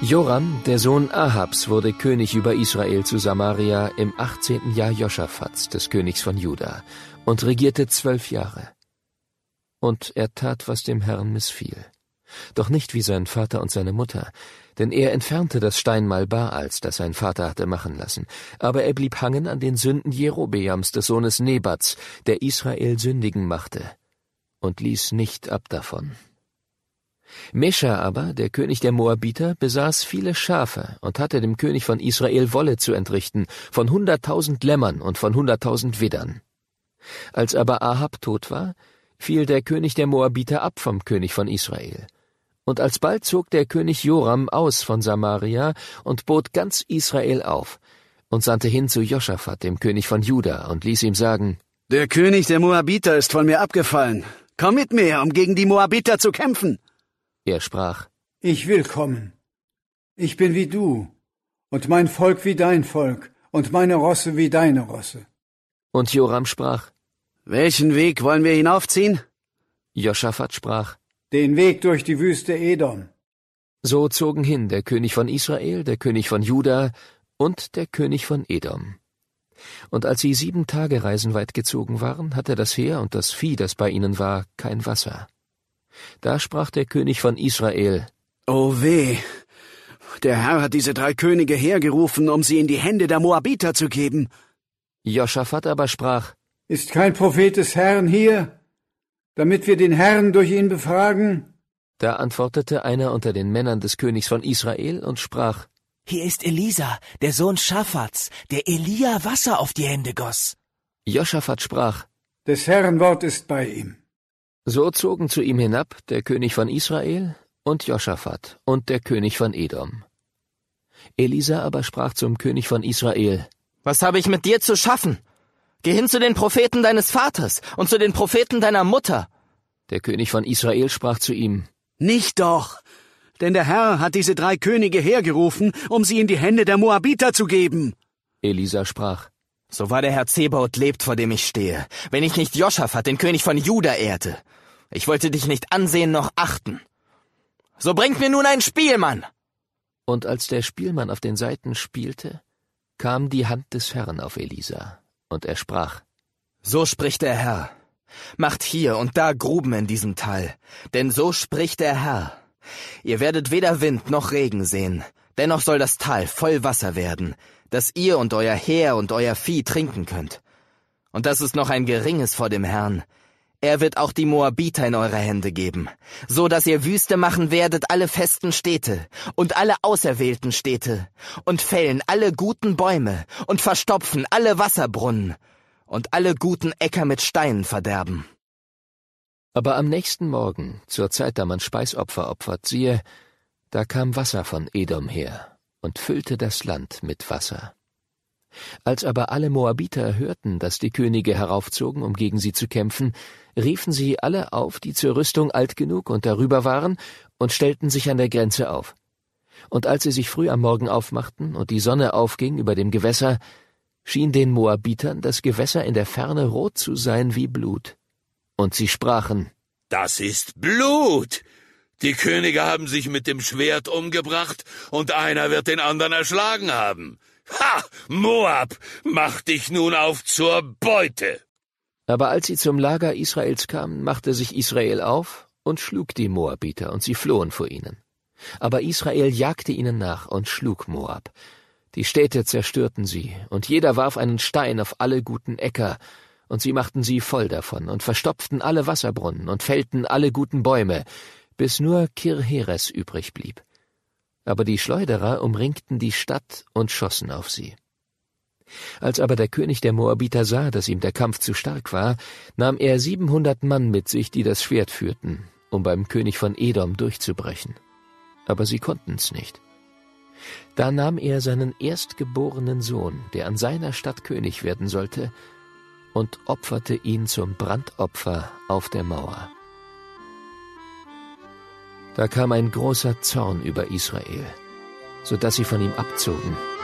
Joram, der Sohn Ahabs, wurde König über Israel zu Samaria im 18. Jahr Joschafats, des Königs von Juda, und regierte 12 Jahre. Und er tat, was dem Herrn missfiel. Doch nicht wie sein Vater und seine Mutter, denn er entfernte das Steinmal Baals, das sein Vater hatte machen lassen, aber er blieb hangen an den Sünden Jerobeams, des Sohnes Nebats, der Israel sündigen machte, und ließ nicht ab davon. Mescha aber, der König der Moabiter, besaß viele Schafe und hatte dem König von Israel Wolle zu entrichten, von 100.000 Lämmern und von 100.000 Widdern. Als aber Ahab tot war, fiel der König der Moabiter ab vom König von Israel. Und alsbald zog der König Joram aus von Samaria und bot ganz Israel auf und sandte hin zu Joschafat, dem König von Juda, und ließ ihm sagen: Der König der Moabiter ist von mir abgefallen. Komm mit mir, um gegen die Moabiter zu kämpfen. Er sprach: Ich will kommen. Ich bin wie du, und mein Volk wie dein Volk, und meine Rosse wie deine Rosse. Und Joram sprach: Welchen Weg wollen wir hinaufziehen? Joschafat sprach: Den Weg durch die Wüste Edom. So zogen hin der König von Israel, der König von Juda und der König von Edom. Und als sie 7 Tagereisen weit gezogen waren, hatte das Heer und das Vieh, das bei ihnen war, kein Wasser. Da sprach der König von Israel: O weh! Der Herr hat diese 3 Könige hergerufen, um sie in die Hände der Moabiter zu geben. Joschafat aber sprach: Ist kein Prophet des Herrn hier, damit wir den Herrn durch ihn befragen? Da antwortete einer unter den Männern des Königs von Israel und sprach: Hier ist Elisa, der Sohn Schaphats, der Elia Wasser auf die Hände goss. Joschafat sprach: Des Herrn Wort ist bei ihm. So zogen zu ihm hinab der König von Israel und Joschafat und der König von Edom. Elisa aber sprach zum König von Israel: Was habe ich mit dir zu schaffen? Geh hin zu den Propheten deines Vaters und zu den Propheten deiner Mutter. Der König von Israel sprach zu ihm: Nicht doch, denn der Herr hat diese 3 Könige hergerufen, um sie in die Hände der Moabiter zu geben. Elisa sprach: So wahr der Herr Zebaoth lebt, vor dem ich stehe, wenn ich nicht Joschafat, den König von Juda, ehrte. Ich wollte dich nicht ansehen noch achten. So bringt mir nun einen Spielmann. Und als der Spielmann auf den Saiten spielte, kam die Hand des Herrn auf Elisa, und er sprach: So spricht der Herr: Macht hier und da Gruben in diesem Tal, denn so spricht der Herr: Ihr werdet weder Wind noch Regen sehen, dennoch soll das Tal voll Wasser werden, dass ihr und euer Heer und euer Vieh trinken könnt. Und das ist noch ein Geringes vor dem Herrn. Er wird auch die Moabiter in eure Hände geben, so dass ihr Wüste machen werdet alle festen Städte und alle auserwählten Städte und fällen alle guten Bäume und verstopfen alle Wasserbrunnen und alle guten Äcker mit Steinen verderben. Aber am nächsten Morgen, zur Zeit, da man Speisopfer opfert, siehe, da kam Wasser von Edom her und füllte das Land mit Wasser. Als aber alle Moabiter hörten, dass die Könige heraufzogen, um gegen sie zu kämpfen, riefen sie alle auf, die zur Rüstung alt genug und darüber waren, und stellten sich an der Grenze auf. Und als sie sich früh am Morgen aufmachten und die Sonne aufging über dem Gewässer, schien den Moabitern das Gewässer in der Ferne rot zu sein wie Blut. Und sie sprachen: Das ist Blut! Die Könige haben sich mit dem Schwert umgebracht, und einer wird den anderen erschlagen haben. Ha! Moab, mach dich nun auf zur Beute! Aber als sie zum Lager Israels kamen, machte sich Israel auf und schlug die Moabiter, und sie flohen vor ihnen. Aber Israel jagte ihnen nach und schlug Moab. Die Städte zerstörten sie, und jeder warf einen Stein auf alle guten Äcker, und sie machten sie voll davon und verstopften alle Wasserbrunnen und fällten alle guten Bäume, bis nur Kirheres übrig blieb. Aber die Schleuderer umringten die Stadt und schossen auf sie. Als aber der König der Moabiter sah, dass ihm der Kampf zu stark war, nahm er 700 Mann mit sich, die das Schwert führten, um beim König von Edom durchzubrechen. Aber sie konnten's nicht. Da nahm er seinen erstgeborenen Sohn, der an seiner Stadt König werden sollte, und opferte ihn zum Brandopfer auf der Mauer. Da kam ein großer Zorn über Israel, so dass sie von ihm abzogen